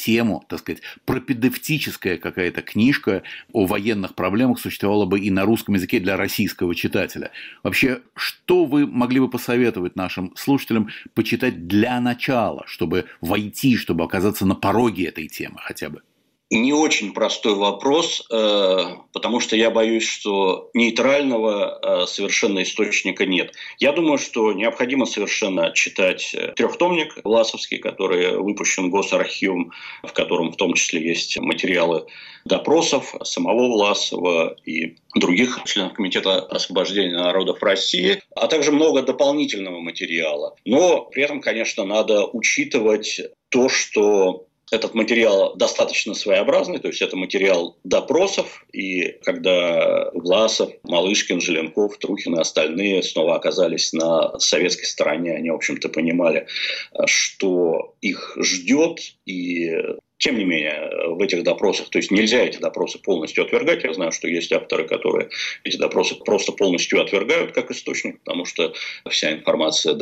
тему, так сказать, пропедевтическая какая-то книжка о военных проблемах существовала бы и на русском языке для российского читателя. Вообще, что вы могли бы посоветовать нашим слушателям почитать для начала, чтобы войти, чтобы оказаться на пороге этой темы хотя бы? Не очень простой вопрос, потому что я боюсь, что нейтрального совершенно источника нет. Я думаю, что необходимо совершенно читать трехтомник Власовский, который выпущен Госархивом, в котором в том числе есть материалы допросов самого Власова и других членов Комитета освобождения народов России, а также много дополнительного материала. Но при этом, конечно, надо учитывать то, что этот материал достаточно своеобразный, то есть это материал допросов, и когда Власов, Малышкин, Желенков, Трухин и остальные снова оказались на советской стороне, они, в общем-то, понимали, что их ждет, и тем не менее, в этих допросах, то есть нельзя эти допросы полностью отвергать. Я знаю, что есть авторы, которые эти допросы просто полностью отвергают как источник, потому что вся информация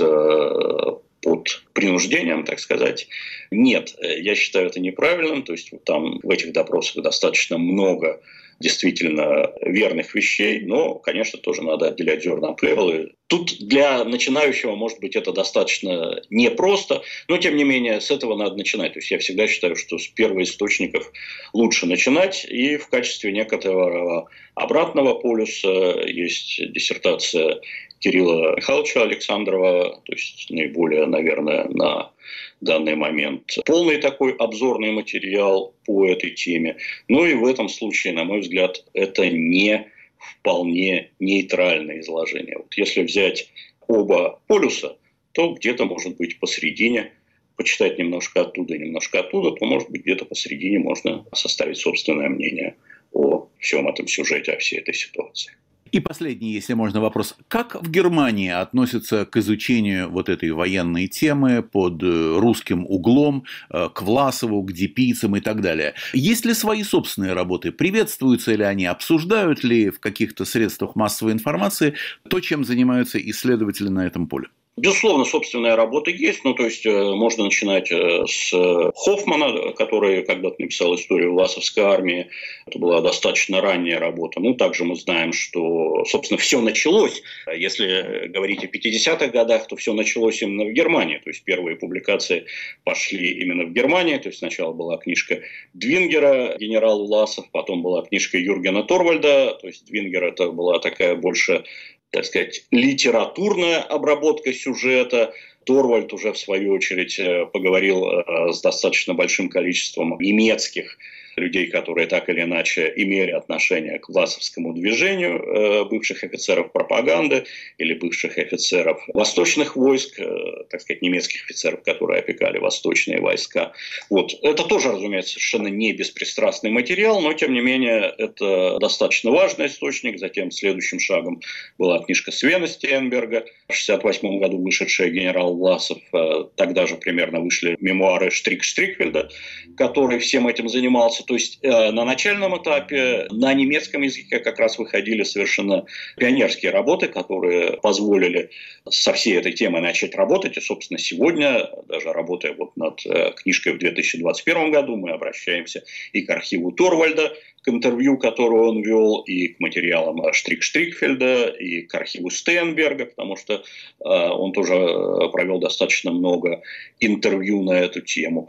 добыта под принуждением, так сказать. Нет, я считаю это неправильным. То есть там в этих допросах достаточно много действительно верных вещей, но, конечно, тоже надо отделять зерна от плевел. Тут для начинающего, может быть, это достаточно непросто, но, тем не менее, с этого надо начинать. То есть я всегда считаю, что с первоисточников лучше начинать, и в качестве некоторого обратного полюса есть диссертация Кирилла Михайловича Александрова, то есть наиболее, наверное, на данный момент полный такой обзорный материал по этой теме. Ну и в этом случае, на мой взгляд, это не вполне нейтральное изложение. Вот если взять оба полюса, то где-то, может быть, посередине, почитать немножко оттуда, то, может быть, где-то посередине можно составить собственное мнение о всем этом сюжете, о всей этой ситуации. И последний, если можно, вопрос. Как в Германии относятся к изучению вот этой военной темы под русским углом, к Власову, к депийцам и так далее? Есть ли свои собственные работы? Приветствуются ли они? Обсуждают ли в каких-то средствах массовой информации то, чем занимаются исследователи на этом поле? Безусловно, собственная работа есть, то есть можно начинать с Хоффмана, который когда-то написал историю Власовской армии. Это была достаточно ранняя работа. Также мы знаем, что, собственно, все началось. Если говорить о 50-х годах, то все началось именно в Германии. То есть первые публикации пошли именно в Германии. То есть сначала была книжка Двингера «Генерал Власов», потом была книжка Юргена Торвальда. То есть Двингер — это была такая больше, так сказать, литературная обработка сюжета. Торвальд уже, в свою очередь, поговорил с достаточно большим количеством немецких людей, которые так или иначе имели отношение к власовскому движению, бывших офицеров пропаганды или бывших офицеров восточных войск, так сказать, немецких офицеров, которые опекали восточные войска. Это тоже, разумеется, совершенно не беспристрастный материал, но, тем не менее, это достаточно важный источник. Затем следующим шагом была книжка Свена Стенберга, в 1968 году вышедшая «Генерал Власов». Тогда же примерно вышли мемуары Штрик-Штрикфельда, который всем этим занимался. То есть на начальном этапе на немецком языке как раз выходили совершенно пионерские работы, которые позволили со всей этой темой начать работать. И, собственно, сегодня, даже работая над книжкой в 2021 году, мы обращаемся и к архиву Торвальда, к интервью, которое он вел, и к материалам Штрик-Штрикфельда, и к архиву Стенберга, потому что он тоже провел достаточно много интервью на эту тему.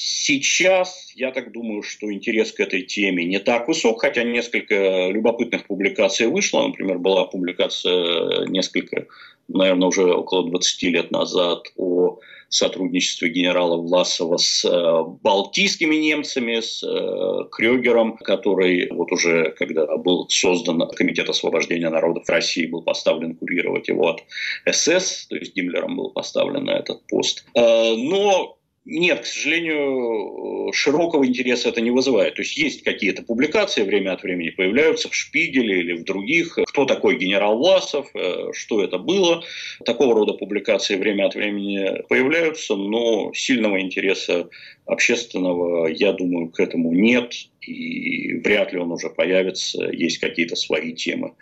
Сейчас, я так думаю, что интерес к этой теме не так высок, хотя несколько любопытных публикаций вышло. Например, была публикация наверное, уже около 20 лет назад о сотрудничестве генерала Власова с балтийскими немцами, с Крёгером, который уже, когда был создан Комитет освобождения народов России, был поставлен курировать его от СС, то есть Гиммлером был поставлен на этот пост. Но нет, к сожалению, широкого интереса это не вызывает. То есть есть какие-то публикации, время от времени появляются в «Шпигеле» или в других. Кто такой генерал Власов, что это было. Такого рода публикации время от времени появляются, но сильного интереса общественного, я думаю, к этому нет. И вряд ли он уже появится. Есть какие-то свои темы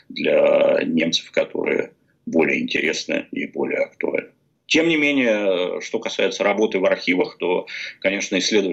для немцев, которые более интересны и более актуальны. Тем не менее, что касается работы в архивах, то, конечно, исследователи